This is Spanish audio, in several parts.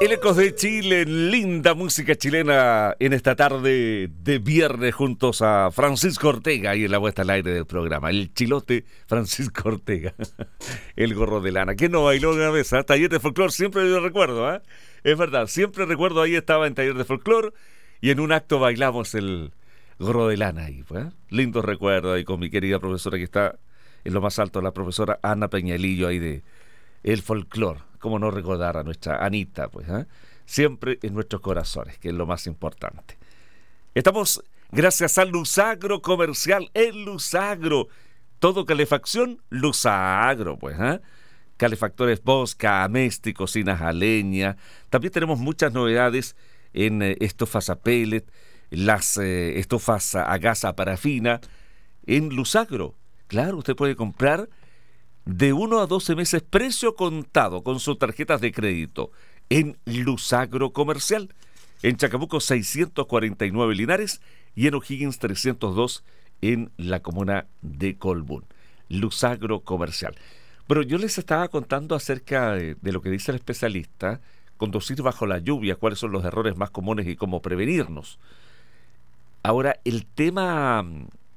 El Ecos de Chile, linda música chilena en esta tarde de viernes juntos a Francisco Ortega y en la vuelta al aire del programa. El chilote Francisco Ortega, el gorro de lana. ¿Quién no bailó una vez? Taller de folclore, siempre lo recuerdo, ¿eh? Es verdad, siempre recuerdo, ahí estaba en taller de folclore y en un acto bailamos el gorro de lana ahí, pues. Lindos recuerdos ahí con mi querida profesora que está en lo más alto, la profesora Ana Peñalillo ahí de el folclore. Cómo no recordar a nuestra Anita, pues, ¿eh? Siempre en nuestros corazones, que es lo más importante. Estamos gracias a Luzagro Comercial, el Luzagro. Todo calefacción, Luzagro, pues, ¿eh? Calefactores Bosca, Amesti, cocinas a leña. También tenemos muchas novedades en estufas a pellet, las estufas a gas a parafina. En Luzagro, claro, usted puede comprar de 1 a 12 meses precio contado con sus tarjetas de crédito en Luzagro Comercial, en Chacabuco 649 Linares y en O'Higgins 302 en la comuna de Colbún. Luzagro Comercial. Pero yo les estaba contando acerca de lo que dice el especialista, conducir bajo la lluvia, cuáles son los errores más comunes y cómo prevenirnos. Ahora, el tema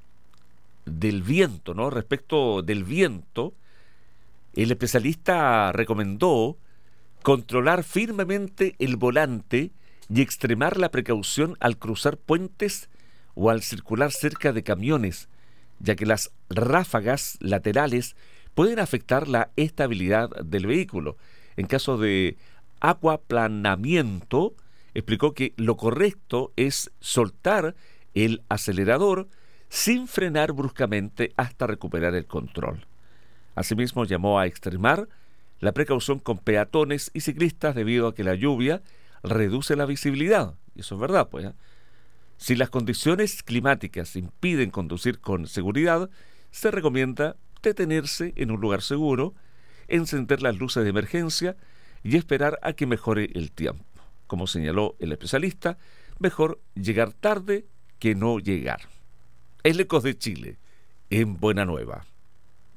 del viento, ¿no? Respecto del viento, el especialista recomendó controlar firmemente el volante y extremar la precaución al cruzar puentes o al circular cerca de camiones, ya que las ráfagas laterales pueden afectar la estabilidad del vehículo. En caso de aquaplanamiento, explicó que lo correcto es soltar el acelerador sin frenar bruscamente hasta recuperar el control. Asimismo, llamó a extremar la precaución con peatones y ciclistas debido a que la lluvia reduce la visibilidad. Y eso es verdad, pues, ¿eh? Si las condiciones climáticas impiden conducir con seguridad, se recomienda detenerse en un lugar seguro, encender las luces de emergencia y esperar a que mejore el tiempo. Como señaló el especialista, mejor llegar tarde que no llegar. El Ecos de Chile, en Buena Nueva.